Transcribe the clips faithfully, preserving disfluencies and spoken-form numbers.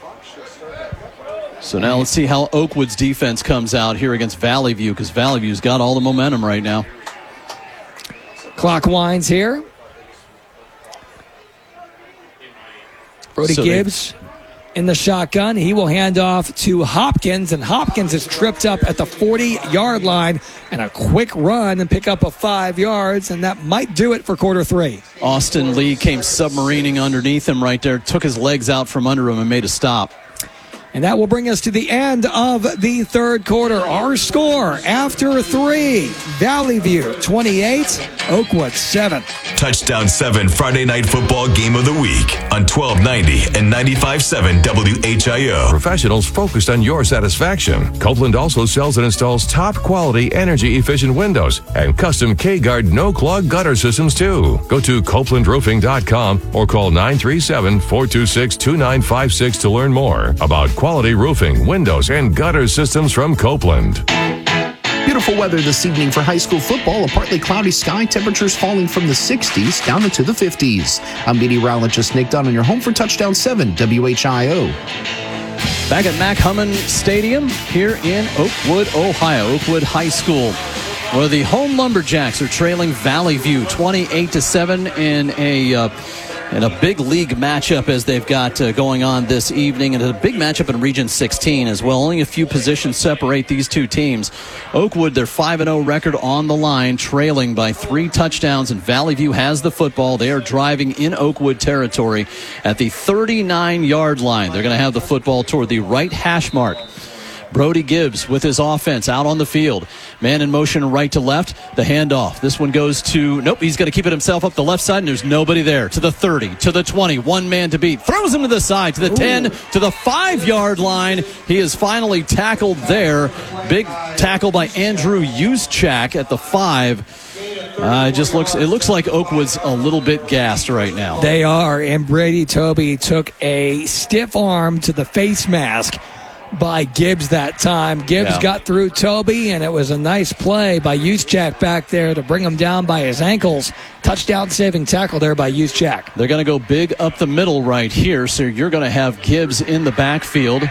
So now let's see how Oakwood's defense comes out here against Valley View, because Valley View's got all the momentum right now. Clock winds here. Brody so Gibbs in the shotgun. He will hand off to Hopkins, and Hopkins is tripped up at the forty-yard line, and a quick run and pick up a five yards, and that might do it for quarter three. Austin Lee came submarining underneath him right there, took his legs out from under him and made a stop. And that will bring us to the end of the third quarter. Our score after three, Valley View twenty-eight, Oakwood seven. Touchdown seven Friday Night Football Game of the Week on twelve ninety and ninety-five point seven W H I O. Professionals focused on your satisfaction. Copeland also sells and installs top quality energy efficient windows and custom K-Guard no clog gutter systems too. Go to copeland roofing dot com or call nine three seven, four two six, two nine five six to learn more about quality roofing, windows, and gutter systems from Copeland. Beautiful weather this evening for high school football. A partly cloudy sky, temperatures falling from the sixties down into the fifties. I'm meteorologist Nick Dunn on your home for Touchdown seven W H I O. Back at Mac Hummin Stadium here in Oakwood, Ohio, Oakwood High School, where the home Lumberjacks are trailing Valley View twenty-eight to seven in a uh, in a big league matchup as they've got uh, going on this evening, and a big matchup in Region sixteen as well. Only a few positions separate these two teams. Oakwood, their five and oh record on the line, trailing by three touchdowns, and Valley View has the football. They are driving in Oakwood territory at the thirty-nine-yard line. They're going to have the football toward the right hash mark. Brody Gibbs with his offense out on the field. Man in motion right to left. The handoff. This one goes to, nope, he's going to keep it himself up the left side, and there's nobody there. To the thirty, to the twenty, one man to beat. Throws him to the side, to the Ooh. ten, to the five-yard line. He is finally tackled there. Big tackle by Andrew Juszczak at the five. Uh, it just looks, it looks like Oakwood's a little bit gassed right now. They are, and Brady Toby took a stiff arm to the face mask by Gibbs that time. Gibbs yeah. got through Toby, and it was a nice play by Juszczak back there to bring him down by his ankles. Touchdown saving tackle there by Juszczak. They're going to go big up the middle right here, so you're going to have Gibbs in the backfield.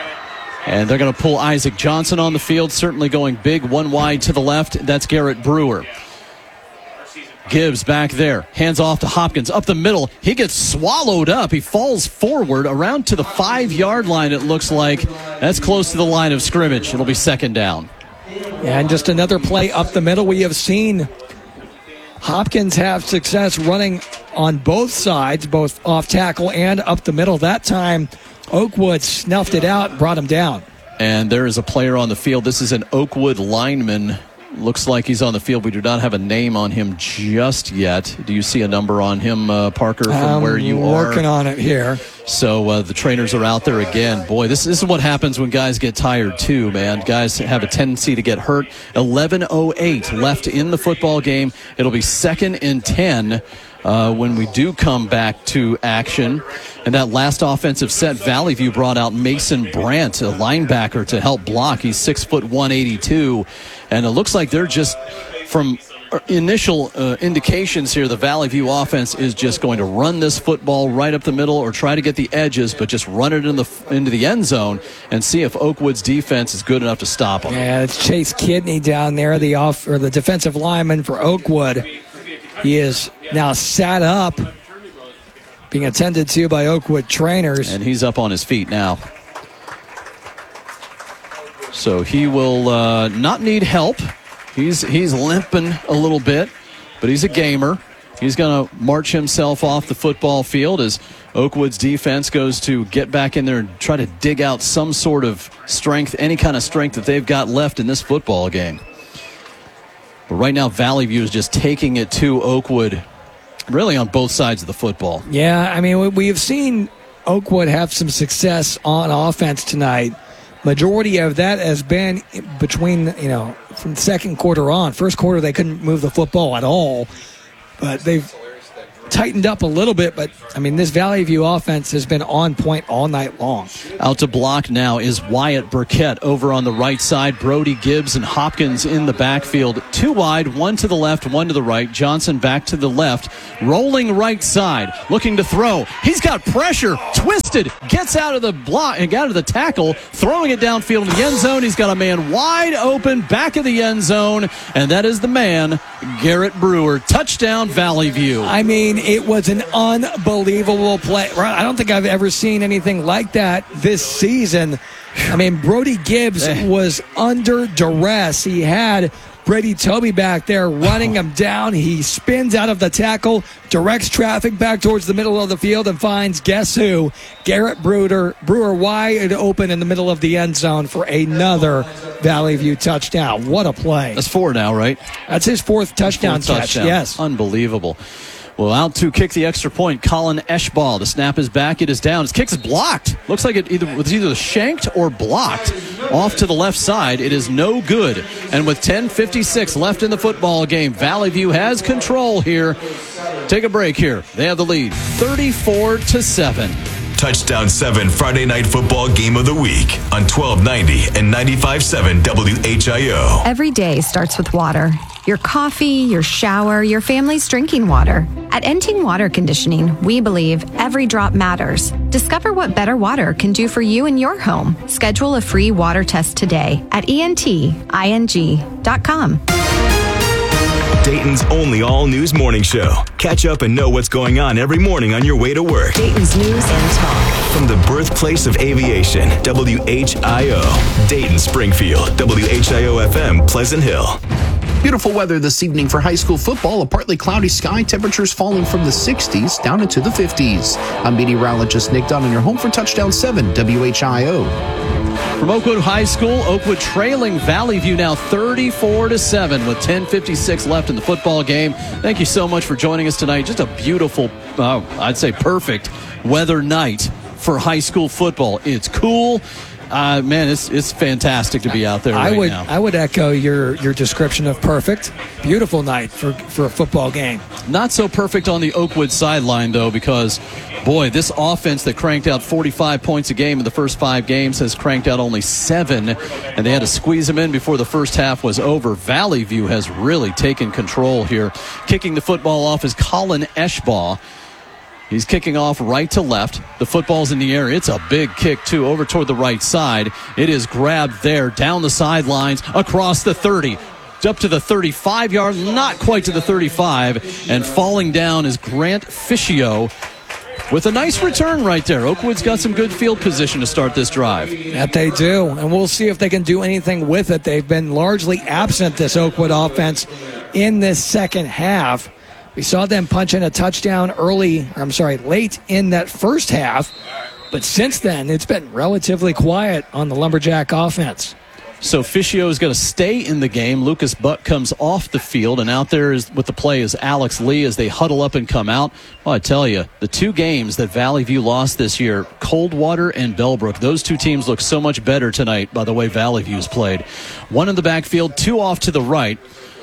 And they're going to pull Isaac Johnson on the field, certainly going big, one wide to the left. That's Garrett Brewer. Gibbs back there, hands off to Hopkins, up the middle. He gets swallowed up. He falls forward around to the five-yard line, it looks like. That's close to the line of scrimmage. It'll be second down. And just another play up the middle. We have seen Hopkins have success running on both sides, both off tackle and up the middle. That time, Oakwood snuffed it out and brought him down. And there is a player on the field. This is an Oakwood lineman. Looks like he's on the field. We do not have a name on him just yet. Do you see a number on him, uh, Parker, from I'm where you are? working on it here. So uh, the trainers are out there again. Boy, this, this is what happens when guys get tired too, man. Guys have a tendency to get hurt. eleven oh eight left in the football game. It'll be second and ten uh, when we do come back to action. And that last offensive set, Valley View brought out Mason Brandt, a linebacker, to help block. He's six foot one eighty-two. And it looks like they're just, from initial uh, indications here, the Valley View offense is just going to run this football right up the middle or try to get the edges, but just run it in the into the end zone and see if Oakwood's defense is good enough to stop them. Yeah, it's Chase Kidney down there, the off or the defensive lineman for Oakwood. He is now sat up, being attended to by Oakwood trainers. And he's up on his feet now. So he will uh, not need help. He's he's limping a little bit, but he's a gamer. He's going to march himself off the football field as Oakwood's defense goes to get back in there and try to dig out some sort of strength, any kind of strength that they've got left in this football game. But right now, Valley View is just taking it to Oakwood, really on both sides of the football. Yeah, I mean, we have seen Oakwood have some success on offense tonight. Majority of that has been between, you know, from the second quarter on. First quarter, they couldn't move the football at all. But they've tightened up a little bit. But, I mean, this Valley View offense has been on point all night long. Out to block now is Wyatt Burkett over on the right side. Brody Gibbs and Hopkins in the backfield. Two wide, one to the left, one to the right. Johnson back to the left. Rolling right side, looking to throw. He's got pressure. Twist lifted, gets out of the block and out of the tackle, throwing it downfield in the end zone. He's got a man wide open back of the end zone, and that is the man, Garrett Brewer. Touchdown, Valley View. I mean, it was an unbelievable play. I don't think I've ever seen anything like that this season. I mean, Brody Gibbs was under duress. He had Brady Toby back there running him down. He spins out of the tackle, directs traffic back towards the middle of the field, and finds, guess who? Garrett Brewer, Brewer wide open in the middle of the end zone for another Valley View touchdown. What a play. That's four now, right? That's his fourth touchdown fourth catch. Touchdown. Yes. Unbelievable. Well, out to kick the extra point, Colin Eschball. The snap is back. It is down. His kick is blocked. Looks like it either was either shanked or blocked off to the left side. It is no good. And with ten fifty-six left in the football game, Valley View has control here. Take a break here. They have the lead, thirty-four to seven. Touchdown seven Friday Night Football Game of the Week on twelve ninety and ninety-five point seven W H I O. Every day starts with water. Your coffee, your shower, your family's drinking water. At Enting Water Conditioning, we believe every drop matters. Discover what better water can do for you and your home. Schedule a free water test today at E N T I N G dot com. Dayton's only all-news morning show. Catch up and know what's going on every morning on your way to work. Dayton's news and talk. From the birthplace of aviation, W H I O. Dayton, Springfield, W H I O F M, Pleasant Hill. Beautiful weather this evening for high school football. A partly cloudy sky, temperatures falling from the sixties down into the fifties. I'm meteorologist Nick Dunn, and you're home for Touchdown seven W H I O. From Oakwood High School, Oakwood trailing Valley View now thirty-four to seven with ten fifty-six left in the football game. Thank you so much for joining us tonight. Just a beautiful, uh, I'd say perfect weather night for high school football. It's cool. Uh, man, it's it's fantastic to be out there right I would, now. I would echo your, your description of perfect. Beautiful night for, for a football game. Not so perfect on the Oakwood sideline, though, because, boy, this offense that cranked out forty-five points a game in the first five games has cranked out only seven, and they had to squeeze them in before the first half was over. Valley View has really taken control here. Kicking the football off is Colin Eschball. He's kicking off right to left. The football's in the air. It's a big kick, too, over toward the right side. It is grabbed there, down the sidelines, across the thirty. Up to the thirty-five-yard, not quite to the thirty-five. And falling down is Grant Fischio with a nice return right there. Oakwood's got some good field position to start this drive. That they do. And we'll see if they can do anything with it. They've been largely absent, this Oakwood offense, in this second half. We saw them punch in a touchdown early, I'm sorry, late in that first half. But since then, it's been relatively quiet on the Lumberjack offense. So Fischio is going to stay in the game. Lucas Buck comes off the field, and out there is with the play is Alex Lee as they huddle up and come out. Well, I tell you, the two games that Valley View lost this year, Coldwater and Bellbrook, those two teams look so much better tonight by the way Valley View's played. One in the backfield, two off to the right.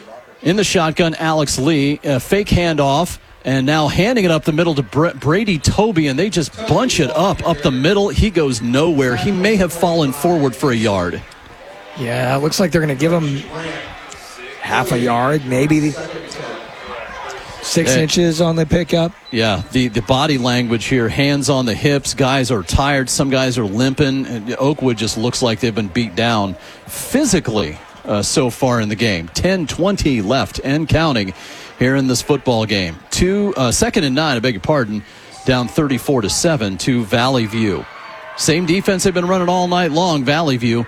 In the shotgun, Alex Lee, a fake handoff, and now handing it up the middle to Br- Brady Toby, and they just bunch it up, up the middle. He goes nowhere. He may have fallen forward for a yard. Yeah, it looks like they're going to give him half a yard, maybe six Hey. inches on the pickup. Yeah, the, the body language here, hands on the hips. Guys are tired. Some guys are limping. And Oakwood just looks like they've been beat down physically. Uh, so far in the game. ten twenty left and counting here in this football game. Two, uh, second and nine, I beg your pardon, down thirty-four to seven to Valley View. Same defense they've been running all night long, Valley View.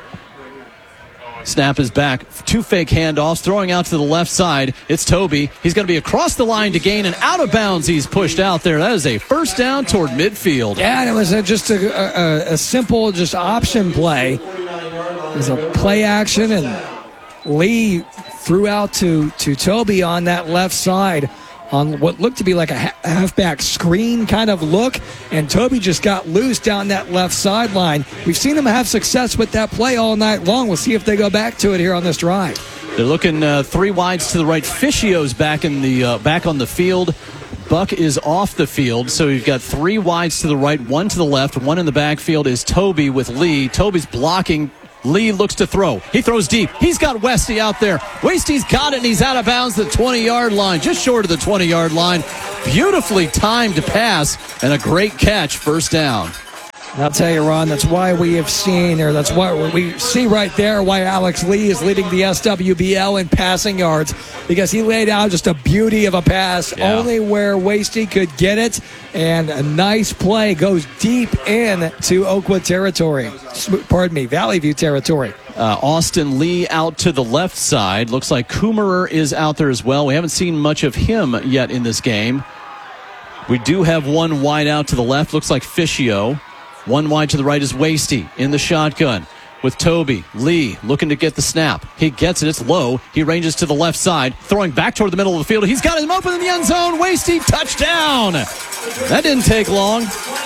Snap is back. Two fake handoffs, throwing out to the left side. It's Toby. He's going to be across the line to gain, and out of bounds he's pushed out there. That is a first down toward midfield. Yeah, and it was a, just a, a, a simple just option play. It was a play action, and Lee threw out to, to Toby on that left side on what looked to be like a halfback screen kind of look, and Toby just got loose down that left sideline. We've seen him have success with that play all night long. We'll see if they go back to it here on this drive. They're looking uh, three wides to the right. Fischio's back in the uh, back on the field. Buck is off the field, so you've got three wides to the right, one to the left, one in the backfield is Toby with Lee. Toby's blocking. Lee looks to throw. He throws deep. He's got Westy out there. Westy's got it, and he's out of bounds at the twenty-yard line, just short of the twenty-yard line. Beautifully timed pass and a great catch, first down. And I'll tell you, Ron, that's why we have seen, or that's why we see right there why Alex Lee is leading the S W B L in passing yards, because he laid out just a beauty of a pass, yeah. only where Wasty could get it, and a nice play goes deep in to Oakwood territory. Pardon me, Valley View territory. Uh, Austin Lee out to the left side. Looks like Coomerer is out there as well. We haven't seen much of him yet in this game. We do have one wide out to the left. Looks like Fischio. One wide to the right is Wasty in the shotgun with Toby. Lee looking to get the snap. He gets it. It's low. He ranges to the left side, throwing back toward the middle of the field. He's got him open in the end zone. Wasty, touchdown. That didn't take long.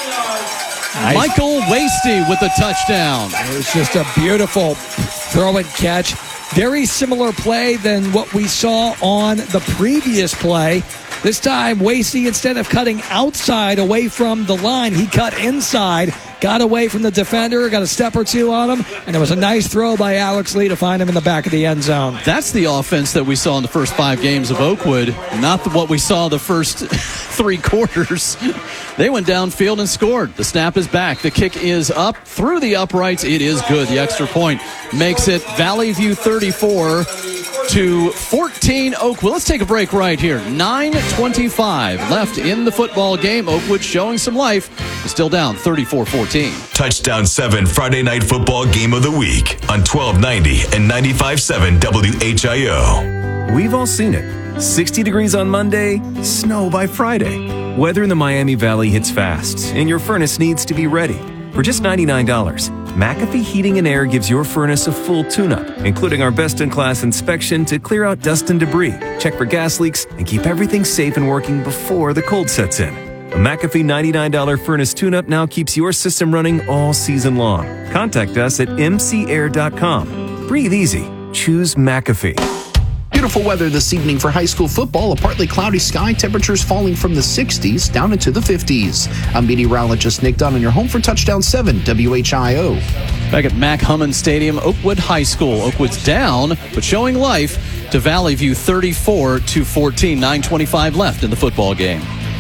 Nice. Michael Wasty with the touchdown. It was just a beautiful throw and catch. Very similar play than what we saw on the previous play. This time, Wasty, instead of cutting outside away from the line, he cut inside, got away from the defender, got a step or two on him, and it was a nice throw by Alex Lee to find him in the back of the end zone. That's the offense that we saw in the first five games of Oakwood, not the, what we saw the first three quarters. They went downfield and scored. The snap is back. The kick is up through the uprights. It is good. The extra point makes it Valley View thirty-four to fourteen Oakwood. Let's take a break right here. nine twenty-five left in the football game. Oakwood showing some life. Is still down thirty-four fourteen. Touchdown seven Friday Night Football Game of the Week on twelve ninety and ninety-five point seven W H I O. We've all seen it. sixty degrees on Monday, snow by Friday. Weather in the Miami Valley hits fast, and your furnace needs to be ready. For just ninety-nine dollars, McAfee Heating and Air gives your furnace a full tune-up, including our best-in-class inspection to clear out dust and debris, check for gas leaks, and keep everything safe and working before the cold sets in. A McAfee ninety-nine dollars furnace tune-up now keeps your system running all season long. Contact us at m c air dot com. Breathe easy. Choose McAfee. Beautiful weather this evening for high school football. A partly cloudy sky, temperatures falling from the sixties down into the fifties. I'm meteorologist Nick Dunn, and you're home for Touchdown seven W H I O. Back at Mac Hummin Stadium, Oakwood High School. Oakwood's down, but showing life to Valley View thirty-four to fourteen. nine twenty-five left in the football game.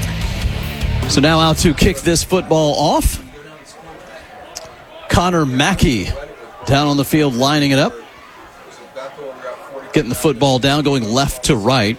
So now out to kick this football off. Connor Mackey down on the field lining it up. Getting the football down, going left to right.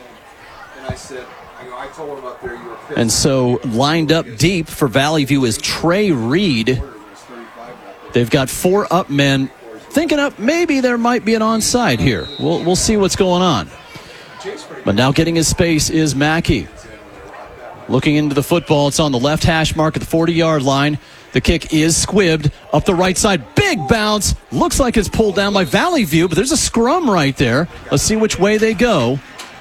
And so lined up deep for Valley View is Trey Reed. They've got four up men. Thinking up, maybe there might be an onside here. We'll, we'll see what's going on. But now getting his space is Mackey. Looking into the football, it's on the left hash mark at the forty-yard line. The kick is squibbed up the right side. Big bounce. Looks like it's pulled down by Valley View, but there's a scrum right there. Let's see which way they go.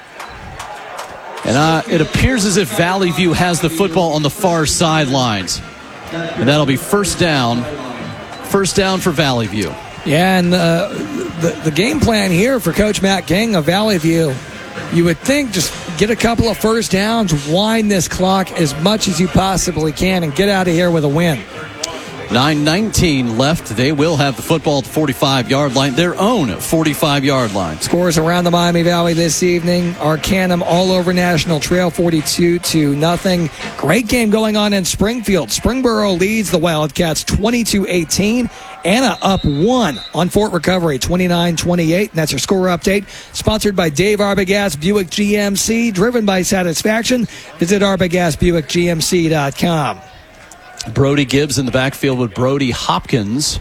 And uh, it appears as if Valley View has the football on the far sidelines. And that'll be first down. First down for Valley View. Yeah, and uh, the, the game plan here for Coach Matt King of Valley View, you would think just get a couple of first downs, wind this clock as much as you possibly can, and get out of here with a win. nine nineteen left. They will have the football at the forty-five-yard line, their own forty-five-yard line. Scores around the Miami Valley this evening. Arcanum all over National Trail, forty-two to nothing. Great game going on in Springfield. Springboro leads the Wildcats twenty-two eighteen. Anna up one on Fort Recovery, twenty-nine twenty-eight. And that's your score update. Sponsored by Dave Arbogast Buick G M C, driven by satisfaction. Visit arbogast buick g m c dot com. Brody Gibbs in the backfield with Brody Hopkins.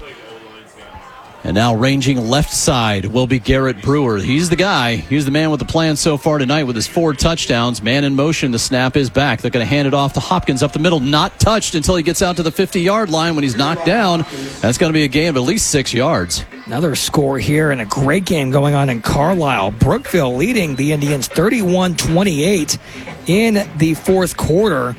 And now ranging left side will be Garrett Brewer. He's the guy. He's the man with the plan so far tonight with his four touchdowns. Man in motion. The snap is back. They're going to hand it off to Hopkins up the middle. Not touched until he gets out to the fifty-yard line when he's knocked down. That's going to be a gain of at least six yards. Another score here and a great game going on in Carlisle. Brookville leading the Indians thirty-one twenty-eight in the fourth quarter.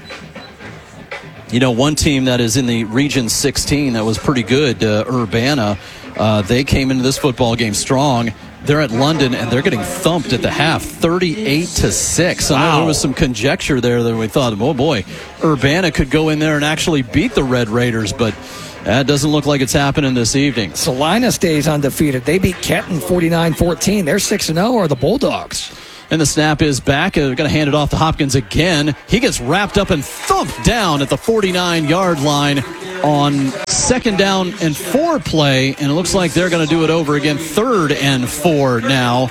You know, one team that is in the Region sixteen that was pretty good, uh, Urbana, uh, they came into this football game strong. They're at London, and they're getting thumped at the half, thirty-eight to six. I know there was some conjecture there that we thought, oh, boy, Urbana could go in there and actually beat the Red Raiders, but that doesn't look like it's happening this evening. Salina stays undefeated. They beat Kenton forty-nine fourteen. They're six and oh, are the Bulldogs. And the snap is back. They're going to hand it off to Hopkins again. He gets wrapped up and thumped down at the forty-nine-yard line on second down and four play, and it looks like they're going to do it over again. Third and four now.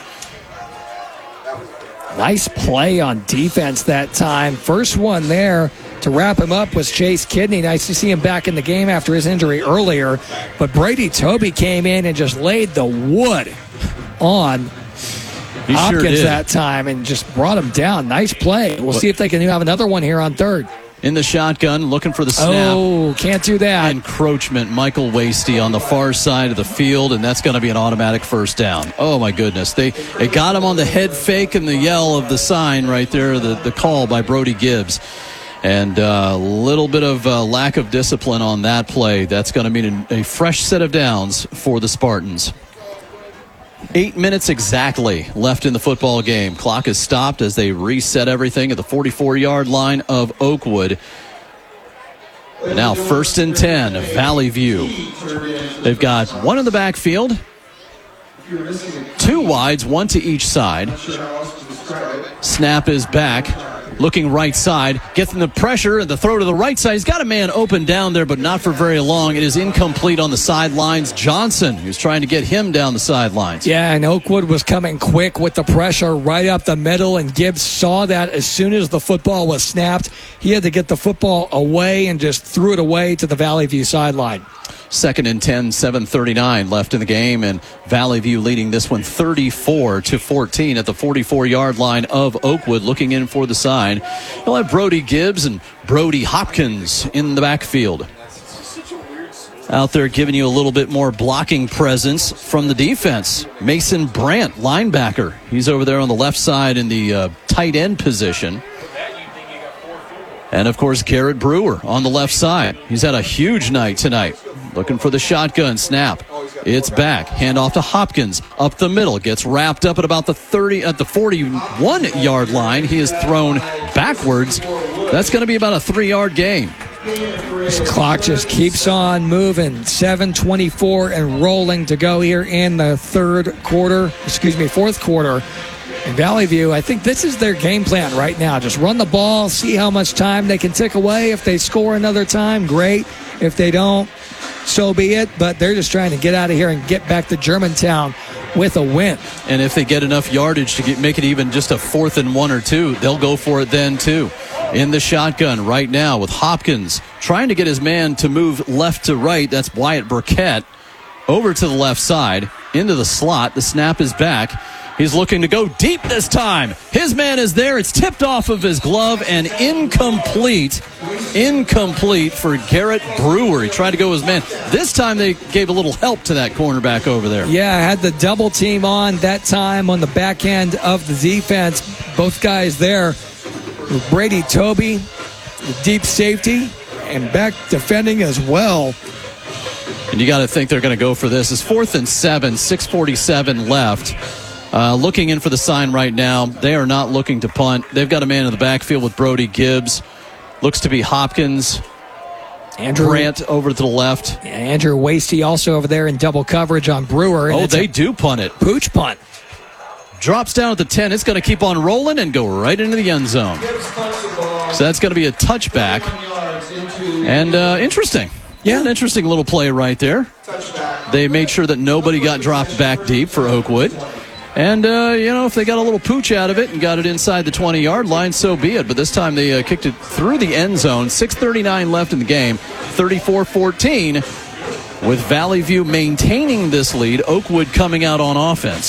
Nice play on defense that time. First one there to wrap him up was Chase Kidney. Nice to see him back in the game after his injury earlier. But Brady Toby came in and just laid the wood on He Hopkins sure did. that time and just brought him down. Nice play. We'll see if they can have another one here on third. In the shotgun, looking for the snap. Oh, can't do that. Encroachment, Michael Wasty on the far side of the field, and that's going to be an automatic first down. Oh, my goodness. They they got him on the head fake and the yell of the sign right there, the, the call by Brody Gibbs. And a uh, little bit of uh, lack of discipline on that play. That's going to mean a, a fresh set of downs for the Spartans. Eight minutes exactly left in the football game. Clock is stopped as they reset everything at the forty-four-yard line of Oakwood. And now first and ten, Valley View. They've got one in the backfield, two wides, one to each side. Snap is back. Looking right side, gets in the pressure and the throw to the right side. He's got a man open down there, but not for very long. It is incomplete on the sidelines. Johnson, who's trying to get him down the sidelines. Yeah, and Oakwood was coming quick with the pressure right up the middle, and Gibbs saw that as soon as the football was snapped. He had to get the football away and just threw it away to the Valley View sideline. Second and ten, seven thirty-nine left in the game, and Valley View leading this one thirty-four to fourteen at the forty-four-yard line of Oakwood, looking in for the side. They'll have Brody Gibbs and Brody Hopkins in the backfield. Out there giving you a little bit more blocking presence from the defense. Mason Brandt, linebacker. He's over there on the left side in the uh, tight end position. And, of course, Garrett Brewer on the left side. He's had a huge night tonight. Looking for the shotgun snap. It's back. Handoff to Hopkins. Up the middle. Gets wrapped up at about the thirty, at the forty-one-yard line. He is thrown backwards. That's going to be about a three-yard gain. This clock just keeps on moving. seven twenty-four and rolling to go here in the third quarter. Excuse me, fourth quarter. In Valley View, I think this is their game plan right now. Just run the ball, see how much time they can tick away. If they score another time, great. If they don't, so be it. But they're just trying to get out of here and get back to Germantown with a win. And if they get enough yardage to get, make it even just a fourth and one or two, they'll go for it then too. In the shotgun right now with Hopkins trying to get his man to move left to right. That's Wyatt Burkett over to the left side into the slot. The snap is back. He's looking to go deep this time. His man is there. It's tipped off of his glove and incomplete. Incomplete for Garrett Brewer. He tried to go his man. This time they gave a little help to that cornerback over there. Yeah, I had the double team on that time on the back end of the defense. Both guys there. Brady Toby, the deep safety, and back defending as well. And you got to think they're going to go for this. It's fourth and seven, six forty-seven left. Uh, looking in for the sign right now. They are not looking to punt. They've got a man in the backfield with Brody Gibbs. Looks to be Hopkins. Andrew Brandt over to the left. Yeah, Andrew Wasty also over there in double coverage on Brewer. Oh, they do punt it. Pooch punt. Drops down at the ten. It's going to keep on rolling and go right into the end zone. So that's going to be a touchback. And uh, interesting. Yeah, an interesting little play right there. They made sure that nobody got dropped back deep for Oakwood. And, uh, you know, if they got a little pooch out of it and got it inside the twenty-yard line, so be it. But this time they uh, kicked it through the end zone. six thirty-nine left in the game. thirty-four fourteen with Valley View maintaining this lead. Oakwood coming out on offense.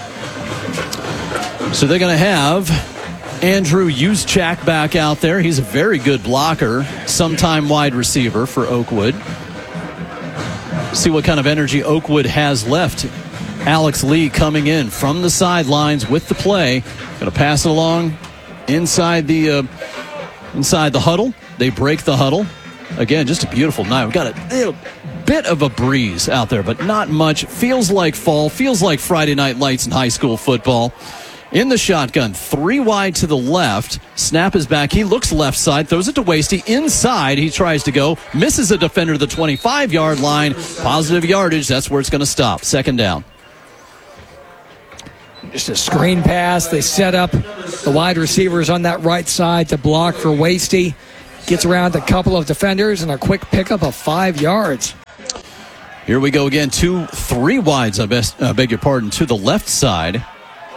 So they're going to have Andrew Juszczak back out there. He's a very good blocker, sometime wide receiver for Oakwood. See what kind of energy Oakwood has left. Alex Lee coming in from the sidelines with the play. Going to pass it along inside the uh, inside the huddle. They break the huddle. Again, just a beautiful night. We've got a, a bit of a breeze out there, but not much. Feels like fall. Feels like Friday night lights in high school football. In the shotgun, three wide to the left. Snap is back. He looks left side, throws it to Wasty. Inside, he tries to go. Misses a defender to the twenty-five-yard line. Positive yardage. That's where it's going to stop. Second down. Just a screen pass. They set up the wide receivers on that right side to block for Wasty. Gets around a couple of defenders and a quick pickup of five yards. Here we go again. Two, three wides, I, best, I beg your pardon, to the left side.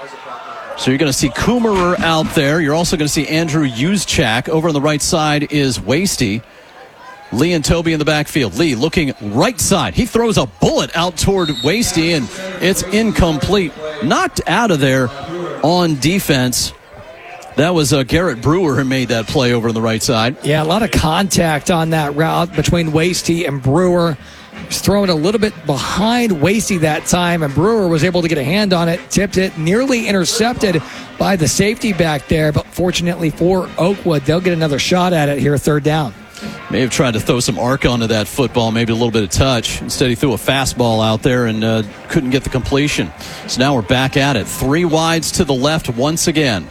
So you're going to see Kummerer out there. You're also going to see Andrew Juszczyk. Over on the right side is Wasty. Lee and Toby in the backfield. Lee looking right side. He throws a bullet out toward Wasty, and it's incomplete. Knocked out of there on defense. That was uh, Garrett Brewer who made that play over on the right side. Yeah, a lot of contact on that route between Wasty and Brewer. He's throwing a little bit behind Wasty that time, and Brewer was able to get a hand on it, tipped it, nearly intercepted by the safety back there, but fortunately for Oakwood, they'll get another shot at it here, third down. May have tried to throw some arc onto that football, maybe a little bit of touch. Instead, he threw a fastball out there and uh, couldn't get the completion. So now we're back at it. Three wides to the left once again.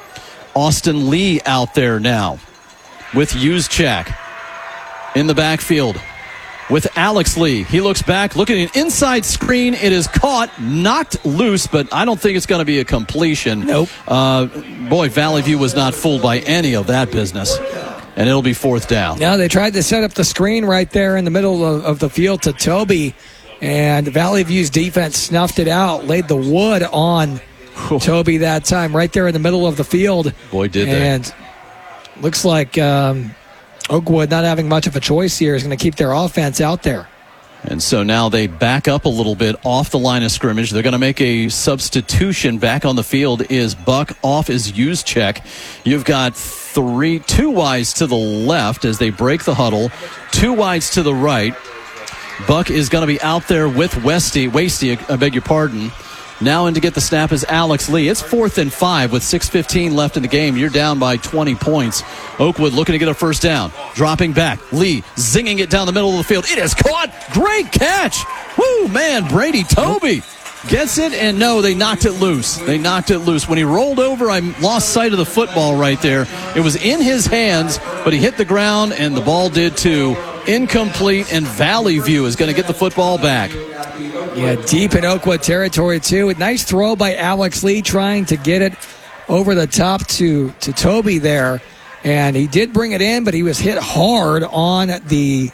Austin Lee out there now with Juszczyk in the backfield with Alex Lee. He looks back, looking at an inside screen. It is caught, knocked loose, but I don't think it's going to be a completion. Nope. Uh, boy, Valley View was not fooled by any of that business. And it'll be fourth down. Now they tried to set up the screen right there in the middle of, of the field to Toby, and Valley View's defense snuffed it out, laid the wood on Toby that time right there in the middle of the field. Boy, did they. And looks like um, Oakwood, not having much of a choice here, is going to keep their offense out there. And so now they back up a little bit off the line of scrimmage. They're going to make a substitution. Back on the field is Buck. Off is Juszczyk. You've got three, two wides to the left as they break the huddle. Two wides to the right. Buck is going to be out there with Westy. Wasty, I beg your pardon. Now in to get the snap is Alex Lee. It's fourth and five with six fifteen left in the game. You're down by twenty points. Oakwood looking to get a first down. Dropping back. Lee zinging it down the middle of the field. It is caught. Great catch. Woo, man, Brady Toby gets it, and no, they knocked it loose. They knocked it loose. When he rolled over, I lost sight of the football right there. It was in his hands, but he hit the ground, and the ball did too. Incomplete, and Valley View is going to get the football back. Yeah, deep in Oakwood territory, too. Nice throw by Alex Lee trying to get it over the top to, to Toby there. And he did bring it in, but he was hit hard on the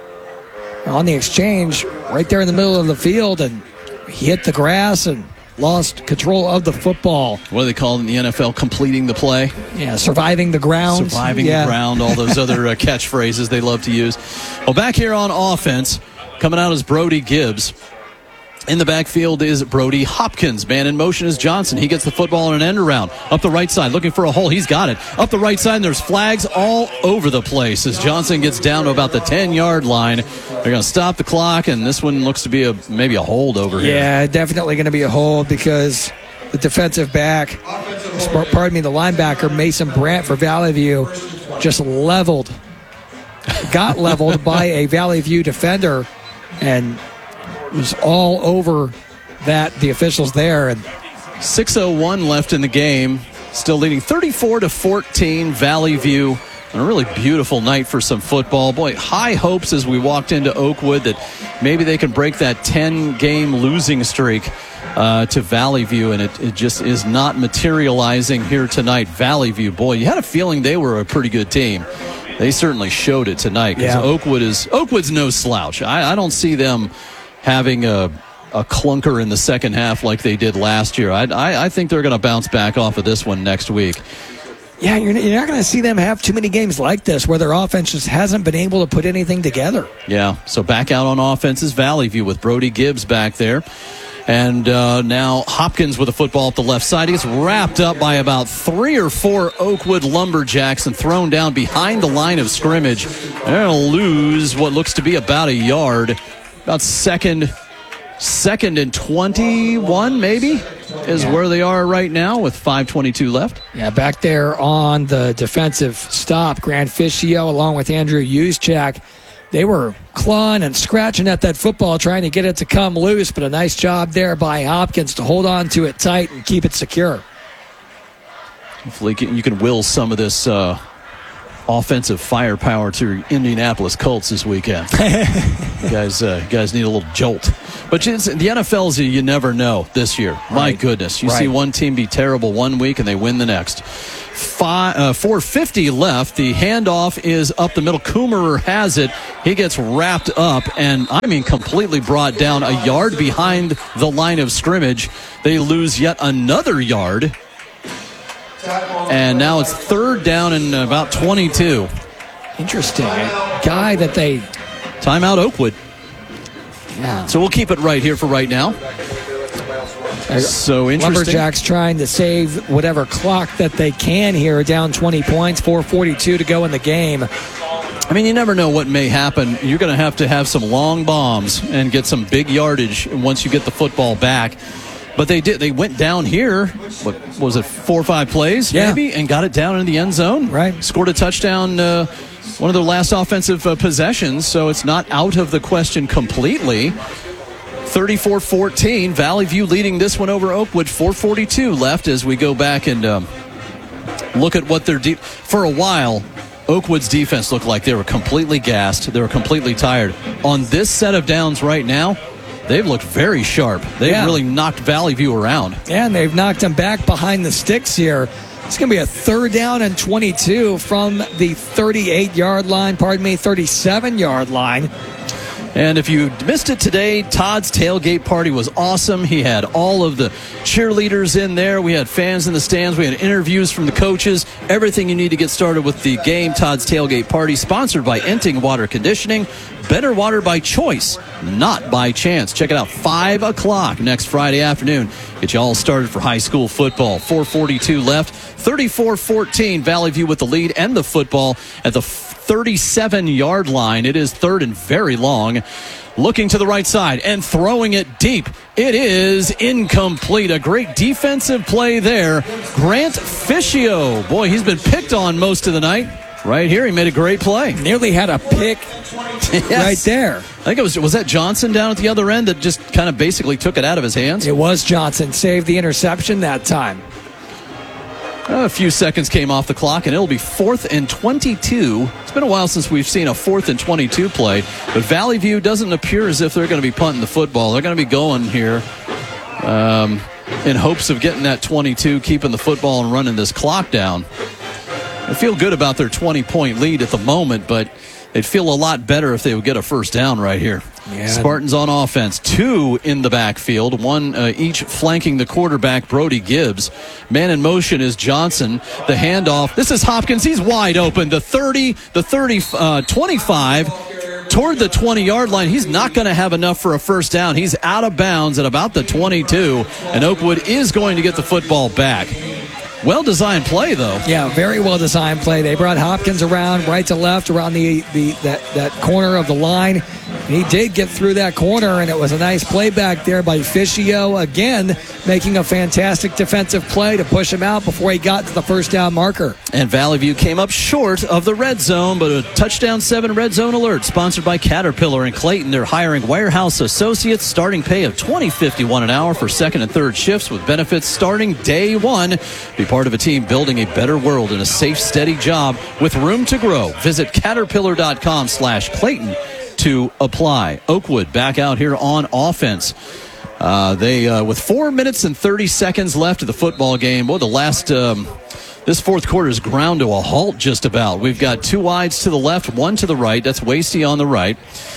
on the exchange right there in the middle of the field, and he hit the grass and lost control of the football. What do they call it in the N F L? Completing the play? Yeah, surviving the ground. Surviving yeah. the ground, all those other uh, catchphrases they love to use. Well, back here on offense, coming out is Brody Gibbs. In the backfield is Brody Hopkins. Man in motion is Johnson. He gets the football on an end around. Up the right side, looking for a hole. He's got it. Up the right side, and there's flags all over the place as Johnson gets down to about the ten-yard line. They're going to stop the clock, and this one looks to be a maybe a hold over here. Yeah, definitely going to be a hold because the defensive back, pardon me, the linebacker, Mason Brandt for Valley View, just leveled, got leveled by a Valley View defender, and was all over that, the officials there. And six oh one left in the game, still leading thirty-four to fourteen, Valley View. And a really beautiful night for some football. Boy, high hopes as we walked into Oakwood that maybe they can break that ten-game losing streak uh, to Valley View, and it, it just is not materializing here tonight. Valley View, boy, you had a feeling they were a pretty good team. They certainly showed it tonight because yeah. Oakwood is Oakwood's no slouch. I, I don't see them having a, a clunker in the second half like they did last year. I, I, I think they're going to bounce back off of this one next week. Yeah, you're, you're not going to see them have too many games like this where their offense just hasn't been able to put anything together. Yeah, so back out on offense is Valley View with Brody Gibbs back there. And uh, now Hopkins with a football up the left side. He gets wrapped up by about three or four Oakwood Lumberjacks and thrown down behind the line of scrimmage. They're going to lose what looks to be about a yard. About second, second and twenty-one maybe is yeah. where they are right now with five twenty-two left. Yeah, back there on the defensive stop, Grant Fischio along with Andrew Juszczyk, they were clawing and scratching at that football trying to get it to come loose, but a nice job there by Hopkins to hold on to it tight and keep it secure. Hopefully you can will some of this uh, offensive firepower to Indianapolis Colts this weekend. you guys uh, you guys need a little jolt. But it's, the N F L's you never know this year. My Right. goodness. You Right. see one team be terrible one week and they win the next. Five, uh, four fifty left. The handoff is up the middle. Coomerer has it. He gets wrapped up and, I mean, completely brought down a yard behind the line of scrimmage. They lose yet another yard. And now it's third down and about twenty-two. Interesting. A guy that they... Timeout Oakwood. Yeah. So we'll keep it right here for right now. So interesting. Lumberjacks trying to save whatever clock that they can here, down twenty points, four forty-two to go in the game. I mean, you never know what may happen. You're going to have to have some long bombs and get some big yardage once you get the football back. But they did. They went down here, what was it, four or five plays yeah. maybe, and got it down in the end zone. Right. Scored a touchdown, uh, one of their last offensive uh, possessions, so it's not out of the question completely. thirty-four fourteen, Valley View leading this one over Oakwood. four forty-two left as we go back and um, look at what they're de- for a while. Oakwood's defense looked like they were completely gassed. They were completely tired. On this set of downs right now, they've looked very sharp. They've yeah. really knocked Valley View around. Yeah, and they've knocked them back behind the sticks here. It's going to be a third down and twenty-two from the thirty-eight-yard line, pardon me, thirty-seven-yard line. And if you missed it today, Todd's tailgate party was awesome. He had all of the cheerleaders in there. We had fans in the stands. We had interviews from the coaches. Everything you need to get started with the game. Todd's tailgate party, sponsored by Enting Water Conditioning. Better water by choice, not by chance. Check it out, five o'clock next Friday afternoon. Get you all started for high school football. four forty-two left, thirty-four fourteen. Valley View with the lead and the football at the thirty-seven-yard line. It is third and very long. Looking to the right side and throwing it deep. It is incomplete. A great defensive play there. Grant Fischio. Boy, he's been picked on most of the night. Right here, he made a great play. Nearly had a pick yes. right there. I think it was, was that Johnson down at the other end that just kind of basically took it out of his hands? It was Johnson. Saved the interception that time. A few seconds came off the clock, and it'll be fourth and twenty-two. It's been a while since we've seen a fourth and twenty-two play, but Valley View doesn't appear as if they're going to be punting the football. They're going to be going here um, in hopes of getting that twenty-two, keeping the football and running this clock down. I feel good about their twenty-point lead at the moment, but they'd feel a lot better if they would get a first down right here. Yeah. Spartans on offense, two in the backfield, one uh, each flanking the quarterback, Brody Gibbs. Man in motion is Johnson. The handoff. This is Hopkins. He's wide open. The thirty, the thirty, uh, twenty-five toward the twenty-yard line. He's not going to have enough for a first down. He's out of bounds at about the twenty-two, and Oakwood is going to get the football back. Well-designed play, though. Yeah, very well-designed play. They brought Hopkins around right to left around the, the that, that corner of the line. He did get through that corner, and it was a nice play back there by Fischio, again, making a fantastic defensive play to push him out before he got to the first down marker. And Valley View came up short of the red zone, but a touchdown seven red zone alert sponsored by Caterpillar and Clayton. They're hiring warehouse associates, starting pay of twenty fifty-one an hour for second and third shifts with benefits starting day one. Be part of a team building a better world and a safe, steady job with room to grow. Visit caterpillar.com slash Clayton to apply. Oakwood back out here on offense. Uh, they uh, with four minutes and thirty seconds left of the football game. Boy, the last um, this fourth quarter is ground to a halt just about. We've got two wides to the left, one to the right. That's Wasty on the right.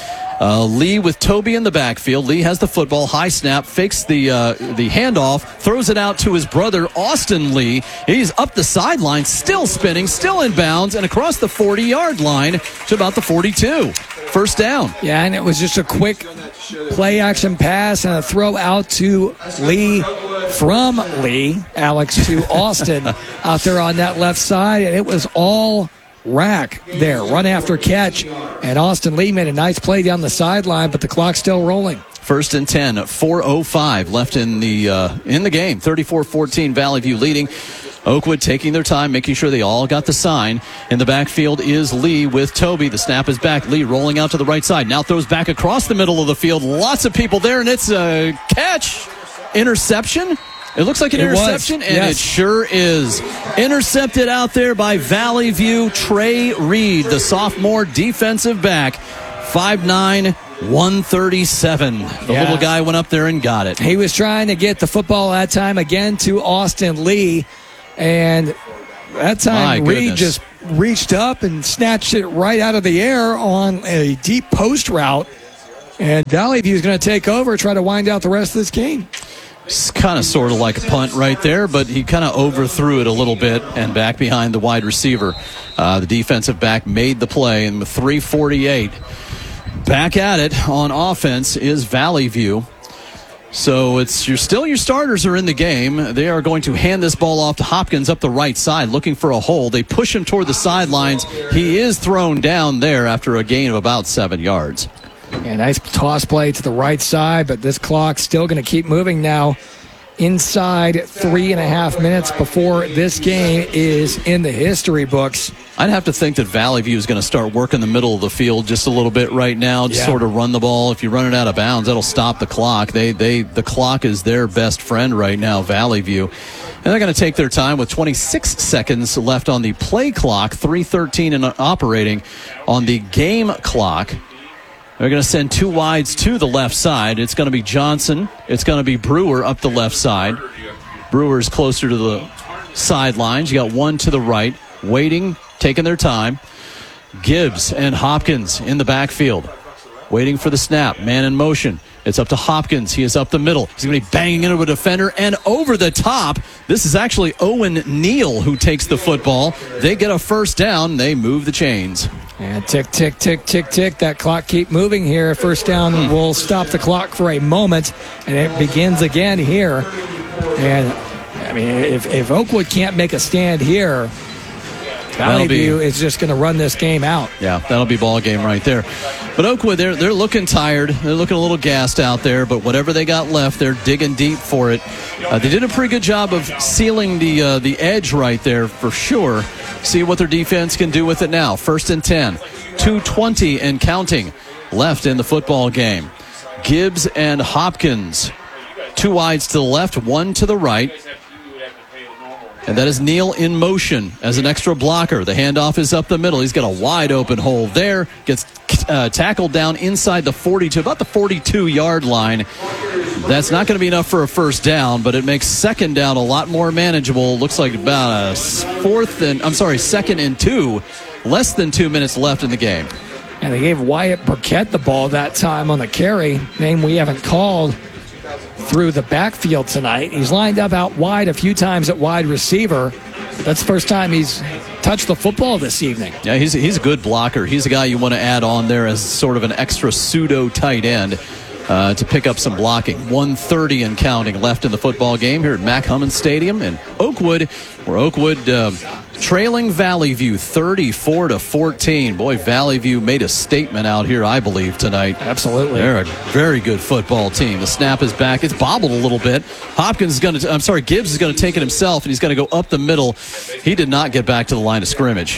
Uh, Lee with Toby in the backfield. Lee has the football, high snap, fakes the uh, the handoff, throws it out to his brother, Austin Lee. He's up the sideline, still spinning, still in bounds, and across the forty-yard line to about the forty-two. First down. Yeah, and it was just a quick play-action pass and a throw out to Lee from Lee, Alex, to Austin out there on that left side, and it was all rack there, run after catch, and Austin Lee made a nice play down the sideline, but the clock's still rolling. First and ten, four oh five left in the uh, in the game. thirty-four fourteen Valley View leading. Oakwood taking their time, making sure they all got the sign. In the backfield is Lee with Toby. The snap is back. Lee rolling out to the right side. Now throws back across the middle of the field. Lots of people there, and it's a catch. Interception. It looks like an it interception, was. and yes. it sure is. Intercepted out there by Valley View. Trey Reed, the sophomore defensive back. five nine, one thirty-seven. The Yeah. little guy went up there and got it. He was trying to get the football that time again to Austin Lee, and that time My Reed goodness. just reached up and snatched it right out of the air on a deep post route, and Valley View is going to take over, try to wind out the rest of this game. It's kind of sort of like a punt right there, but he kind of overthrew it a little bit and back behind the wide receiver. Uh, the defensive back made the play, and with three forty-eight, back at it on offense is Valley View. So it's you're still your starters are in the game. They are going to hand this ball off to Hopkins up the right side, looking for a hole. They push him toward the sidelines. He is thrown down there after a gain of about seven yards. Yeah, nice toss play to the right side, but this clock's still going to keep moving now. Inside three and a half minutes before this game is in the history books. I'd have to think that Valley View is going to start working the middle of the field just a little bit right now, just Yeah. sort of run the ball. If you run it out of bounds, that'll stop the clock. They, they, the clock is their best friend right now, Valley View. And they're going to take their time with twenty-six seconds left on the play clock, three thirteen and operating on the game clock. They're going to send two wides to the left side. It's going to be Johnson. It's going to be Brewer up the left side. Brewer's closer to the sidelines. You got one to the right, waiting, taking their time. Gibbs and Hopkins in the backfield, waiting for the snap. Man in motion. It's up to Hopkins. He is up the middle. He's going to be banging into a defender and over the top. This is actually Owen Neal who takes the football. They get a first down. They move the chains. And tick, tick, tick, tick, tick. That clock keep moving here. First down will stop the clock for a moment, and it begins again here. And, I mean, if, if Oakwood can't make a stand here, Valley be- View is just going to run this game out. Yeah, that'll be ball game right there. But Oakwood, they're they're looking tired. They're looking a little gassed out there. But whatever they got left, they're digging deep for it. Uh, they did a pretty good job of sealing the uh, the edge right there for sure. See what their defense can do with it now. First and ten, two twenty and counting left in the football game. Gibbs and Hopkins, two wides to the left, one to the right. And that is Neal in motion as an extra blocker. The handoff is up the middle. He's got a wide open hole there. Gets uh, tackled down inside the forty-two, about the forty-two-yard line. That's not going to be enough for a first down, but it makes second down a lot more manageable. Looks like about a fourth and, I'm sorry, second and two. Less than two minutes left in the game. And they gave Wyatt Burkett the ball that time on the carry, name we haven't called, through the backfield tonight. He's lined up out wide a few times at wide receiver. That's the first time he's touched the football this evening. Yeah, he's, he's a good blocker. He's a guy you want to add on there as sort of an extra pseudo tight end uh, to pick up some blocking. one thirty and counting left in the football game here at Mac Hummon Stadium in Oakwood, where Oakwood uh, trailing Valley View thirty-four to fourteen. Boy, Valley View made a statement out here, I believe, tonight. Absolutely. They're a very good football team. The snap is back. It's bobbled a little bit. Hopkins is going to, I'm sorry, Gibbs is going to take it himself, and he's going to go up the middle. He did not get back to the line of scrimmage.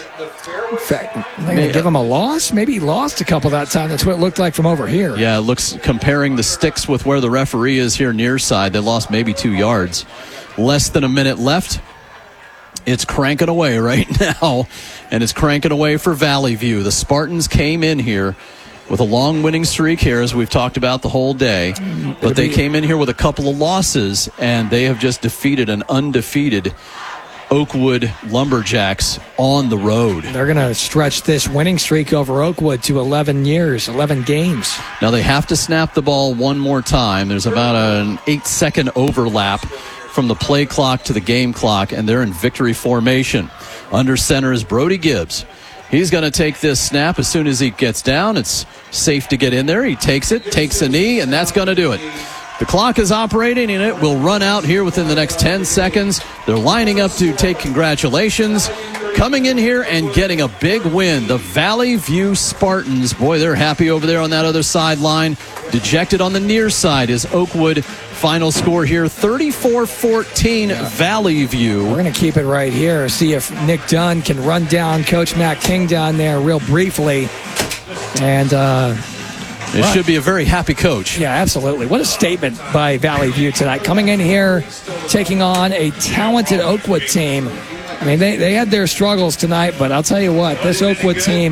In fact, they're going to give him a loss. Maybe he lost a couple that time. That's what it looked like from over here. Yeah, it looks, comparing the sticks with where the referee is here near side, they lost maybe two yards. Less than a minute left. It's cranking away right now, and it's cranking away for Valley View. The Spartans came in here with a long winning streak here, as we've talked about the whole day, but they came in here with a couple of losses, and they have just defeated an undefeated Oakwood Lumberjacks on the road. They're going to stretch this winning streak over Oakwood to eleven years, eleven games. Now they have to snap the ball one more time. There's about an eight-second overlap from the play clock to the game clock, and they're in victory formation. Under center is Brody Gibbs. He's going to take this snap as soon as he gets down. It's safe to get in there. He takes it, takes a knee, and that's going to do it. The clock is operating, and it will run out here within the next ten seconds. They're lining up to take congratulations. Coming in here and getting a big win, the Valley View Spartans. Boy, they're happy over there on that other sideline. Dejected on the near side is Oakwood. Final score here, thirty-four fourteen Valley View. We're going to keep it right here, see if Nick Dunn can run down Coach Matt King down there real briefly. And, uh... It should be a very happy coach. Yeah, absolutely. What a statement by Valley View tonight. Coming in here, taking on a talented Oakwood team. I mean, they, they had their struggles tonight, but I'll tell you what, this Oakwood team